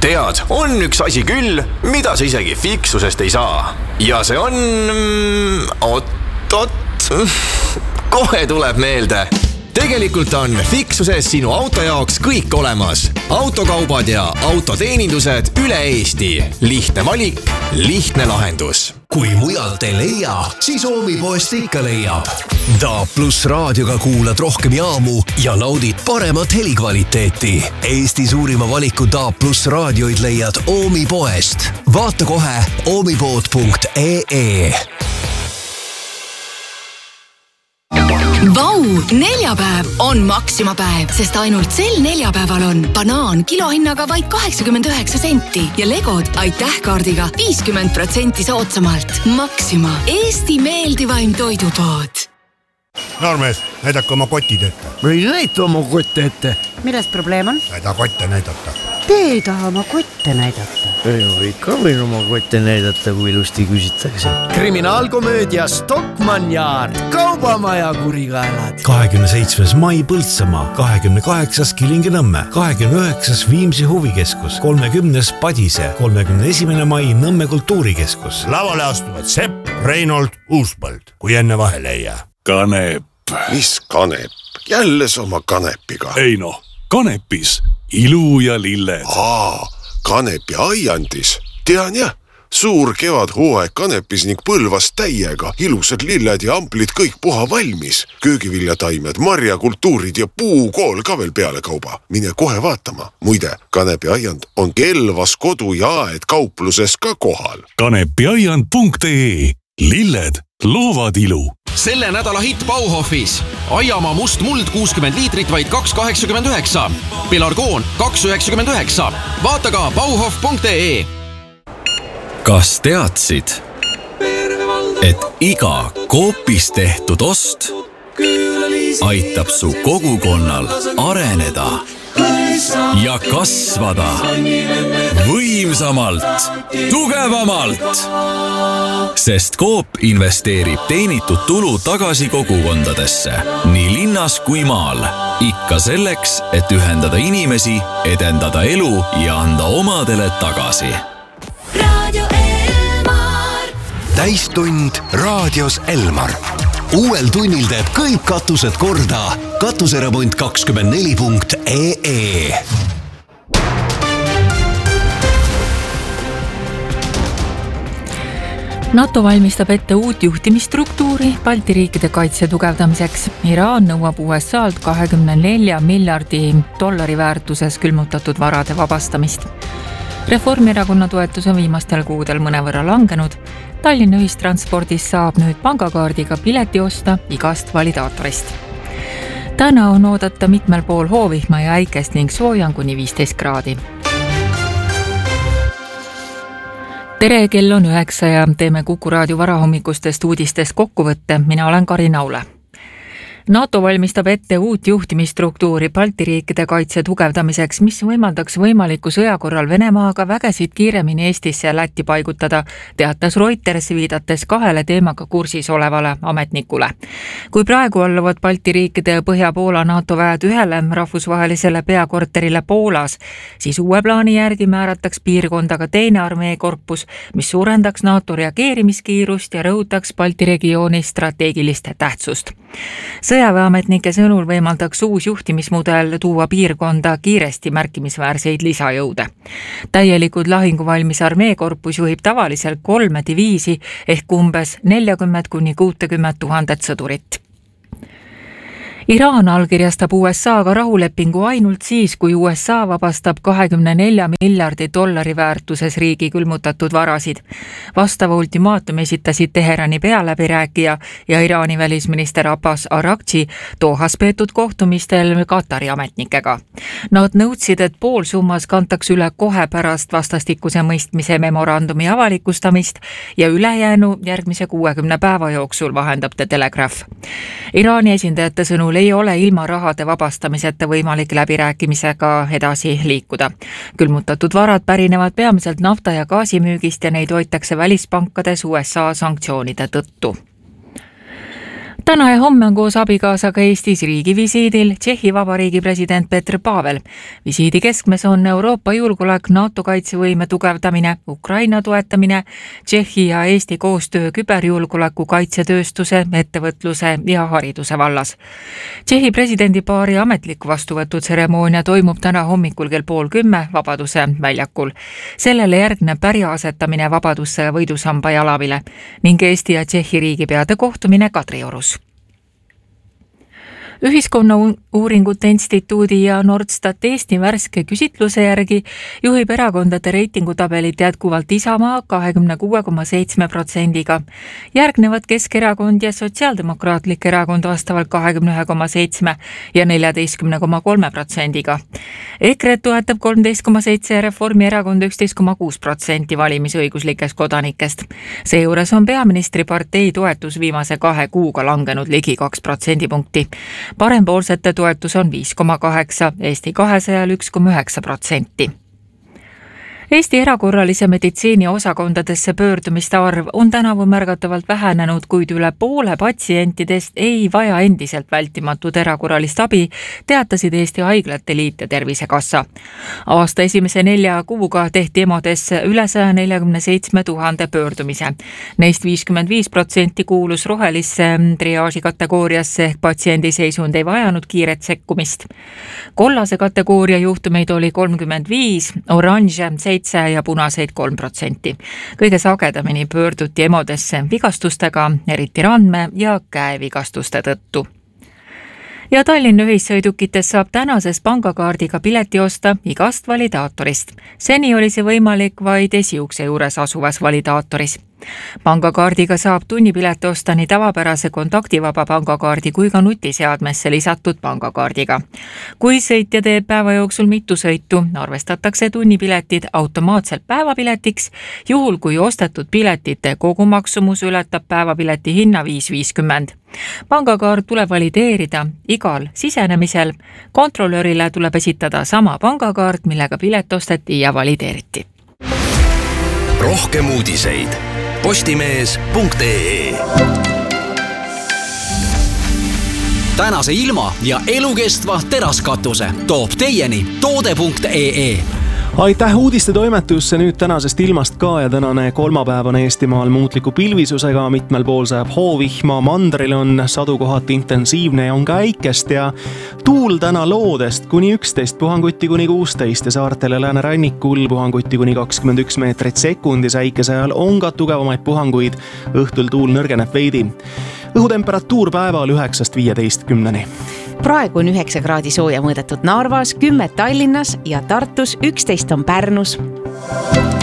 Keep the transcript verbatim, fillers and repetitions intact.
Tead, on üks asi küll, mida sa isegi fiksusest ei saa. Ja see on... Oot-oot... Kohe tuleb meelde. Tegelikult on fiksuses sinu auto jaoks kõik olemas. Autokaubad ja autoteenindused üle Eesti. Lihtne valik, lihtne lahendus. Kui mujalt ei leia, siis Oomi poest ikka leiab. D A plus raadioga kuulad rohkem jaamu ja naudid paremat helikvaliteeti. Eesti suurima valiku D A plus raadioid leiad Oomi poest. Vaata kohe oomipood punkt ee. Vau, neljapäev on Maxima päev, sest ainult sel neljapäeval on banaan kilohinnaga vaid kaheksakümmend üheksa senti ja legod aitäh kaardiga viiskümmend protsenti soodsamalt. Maxima, Eesti meeldivaim toidupood. Noormees, näidake oma kotid ette. Või näita oma kotte ette. Milles probleem on? Näida kotte näidata. Te ei taha oma kotte näidata. Ei, ikka võin oma kotte näidata, kui ilusti küsitakse. Kriminaalkomöödia Stockmann Yard. Kaubamaja kurikaelad. kahekümne seitsmes mai Põltsamaa, kahekümne kaheksas Kilingi-Nõmme, kahekümne üheksas Viimsi huvikeskus, kolmekümnes Padise, kolmekümne esimene mai Nõmme kultuurikeskus. Lavale astuvad Sepp, Reinold, Uuspõld, kui enne vahele ei jää. Kanep. Mis kanep? Jälle sama kanepiga. Ei no, kanepis ilu ja lilled. Aa, kanepi aiandis. Tean jah, suur kevad hooaeg kanepis ning Põlvas täiega. Ilusad lilled ja amplid kõik puha valmis. Köögiviljataimed, marjakultuurid ja puukool ka veel peale kauba. Mine kohe vaatama. Muide, kanepi aiand on Kelvas kodu ja aed kaupluses ka kohal. kanepiaiand punkt ee. Lilled loovad ilu. Selle nädala hitt Bauhofis. Aiamaa must muld kuuskümmend liitrit vaid kaks kaheksakümmend üheksa. Pelargoon kaks üheksakümmend üheksa. Vaata ka bauhof punkt ee. Kas teadsid, et iga Coopis tehtud ost aitab su kogukonnal areneda ja kasvada võimsamalt, tugevamalt? Sest Coop investeerib teenitud tulu tagasi kogukondadesse, nii linnas kui maal. Ikka selleks, et ühendada inimesi, edendada elu ja anda omadele tagasi. Radio Elmar. Täistund raadios Elmar. Uuel tunnil teeb kõik katused korda. Katuseremont kakskümmend neli punkt ee. NATO valmistab ette uut juhtimisstruktuuri Balti riikide kaitse tugevdamiseks. Iraan nõuab U S A-lt kahekümne nelja miljardi dollari väärtuses külmutatud varade vabastamist. Reformierakonna toetus on viimastel kuudel mõnevõrra langenud. Tallinna ühistranspordis saab nüüd pangakaardiga pileti osta igast validaatorist. Täna on oodata mitmel pool hoovihma ja äikest ning soojan kuni viisteist kraadi. Tere, kell on üheksa ja teeme Kuku raadio varahommikustest uudistest kokkuvõtte. Mina olen Karin Aule. NATO valmistab ette uut juhtimisstruktuuri Balti riikide kaitse tugevdamiseks, mis võimaldaks võimaliku sõja korral Venemaaga vägesid kiiremini Eestisse ja Lätti paigutada, teatas Reuters viidates kahele teemaga kursis olevale ametnikule. Kui praegu alluvad Balti riikide ja Põhja-Poola NATO väed ühele rahvusvahelisele peakorterile Poolas, siis uue plaani järgi määrataks piirkonda ka teine armeekorpus, mis suurendaks NATO reageerimiskiirust ja rõhutaks Balti regiooni strateegilist tähtsust. Sõjaväeametnike sõnul võimaldaks uus juhtimismudel tuua piirkonda kiiresti märkimisväärseid lisajõude. Täielikud lahinguvalmis armeekorpus juhib tavaliselt kolme diviisi ehk umbes nelikümmend kuni kuuskümmend tuhandet sõdurit. Iraan allkirjastab U S A-ga rahulepingu ainult siis, kui U S A vabastab kahekümne nelja miljardi dollari väärtuses riigi külmutatud varasid. Vastava ultimaatum esitasid Teherani pealäbirääkija ja Iraani välisminister Abbas Araghchi Dohas peetud kohtumistel Katari ametnikega. Nad nõudsid, et pool summas kantaks üle kohe pärast vastastikuse mõistmise memorandumi avalikustamist ja ülejäänu järgmise kuuekümne päeva jooksul, vahendab The Telegraph. Iraani esindajate sõnul ei ole ilma rahade vabastamiseta võimalik läbirääkimisega edasi liikuda. Külmutatud varad pärinevad peamiselt nafta- ja gaasimüügist ja neid hoitakse välispankades U S A sanktsioonide tõttu. Täna ja homme on koos abikaasaga Eestis riigivisiidil Tšehhi Vabariigi president Petr Pavel. Visiidi keskmes on Euroopa julgeolek, NATO kaitsevõime tugevdamine, Ukraina toetamine, Tšehhi ja Eesti koostöö küberjulgeoleku, kaitsetööstuse, ettevõtluse ja hariduse vallas. Tšehhi presidendipaari ametlik vastuvõtud tseremoonia toimub täna hommikul kell pool kümme Vabaduse väljakul. Sellele järgneb pärja asetamine Vabadusse võidusamba jalavile ning Eesti ja Tšehhi riigipeade kohtumine Kadriorus. Ühiskonnauuringute instituudi ja Nordstat Eesti värske küsitluse järgi juhib erakondade reitingutabelit jätkuvalt Isamaa kahekümne kuue koma seitsme protsendiga. Järgnevad Keskerakond ja Sotsiaaldemokraatlik erakond vastavalt kahekümne ühe koma seitsme ja neljateistkümne koma kolme protsendiga. EKRE toetab kolmteist koma seitse ja Reformierakond üksteist koma kuus protsenti valimisõiguslikest kodanikest. Seejuures on peaministripartei toetus viimase kahe kuuga langenud ligi kaks protsendipunkti. Parempoolsete toetus on viis koma kaheksa, Eesti kahesajal üks koma üheksa protsenti. Eesti erakorralise meditsiini osakondadesse pöördumiste arv on tänavu märgatavalt vähenenud, kuid üle poole patsientidest ei vaja endiselt vältimatut erakorralist abi, teatasid Eesti Haiglate Liit ja Tervisekassa. Aasta esimese nelja kuuga tehti emodesse üle saja neljakümne seitsme tuhande pöördumise. Neist viiskümmend viis protsenti kuulus rohelisse triaaži kategooriasse ehk patsiendi seisund ei vajanud kiiret sekkumist. Kollase kategooria juhtumeid oli kolmkümmend viis, oranže seitse ja punaseid kolm protsenti. Kõige sagedamini pöörduti emodesse vigastustega, eriti randme ja käevigastuste tõttu. Ja Tallinna ühissõidukites saab tänases pangakaardiga pileti osta igast validaatorist. Seni oli see võimalik vaid esiukse juures asuvas validaatoris. Pangakaardiga saab tunnipileti osta nii tavapärase kontaktivaba pangakaardi kui ka nutiseadmesse lisatud pangakaardiga. Kui sõitja teeb päeva jooksul mitu sõitu, arvestatakse tunnipiletid automaatselt päevapiletiks, juhul kui ostetud piletite kogumaksumus ületab päevapileti hinna viis viiskümmend. Pangakaart tuleb valideerida igal sisenemisel. Kontrollörile tuleb esitada sama pangakaart, millega pilet osteti ja valideeriti. Rohkem uudiseid postimees punkt ee. Tänase ilma ja elukestva teraskatuse toob teieni toode punkt ee. Aitäh uudiste toimetusse nüüd tänasest ilmast ka ja tänane kolmapäevane Eestimaal muutliku pilvisusega, mitmel pool sajab hoovihma, mandril on sadu kohati intensiivne ja on ka äikest ja tuul täna loodest kuni üksteist, puhanguti kuni kuusteist ja saartele läänerannikul puhanguti kuni kakskümmend üks meetrit sekundis, äikese ajal on ka tugevamaid puhanguid, õhtul tuul nõrgeneb veidi. Õhutemperatuur päeval üheksast viieteistkümneni. Praegu on üheksa kraadi sooja mõõdetud Narvas, kümme Tallinnas ja Tartus, üksteist on Pärnus.